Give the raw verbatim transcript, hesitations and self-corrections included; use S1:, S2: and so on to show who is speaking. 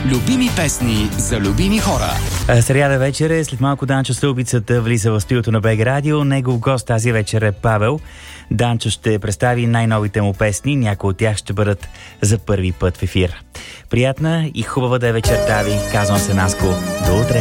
S1: Любими песни за любими хора.
S2: Сряда вечер е, след малко Данчо Стълбицата влиза в студиото на БГ Радио. Негов гост тази вечер е Павел. Данчо ще представи най-новите му песни, някои от тях ще бъдат за първи път в ефир. Приятна и хубава да е вечерта ви, казвам се Наско. До утре!